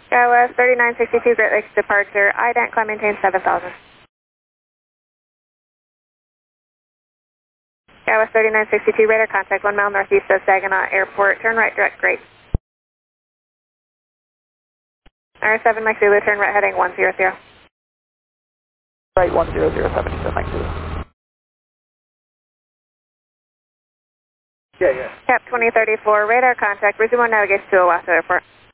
Skywest 3962 Great Lakes departure, IDENT, climb maintain 7000. Skywest 3962 radar contact 1 mile northeast of Saginaw Airport, turn right direct Great. R7 Mike Zulu, turn right heading 100. Right 10077 Mike Zulu. Yeah. Cap 2034 radar contact, resume on navigation to Owasso Airport.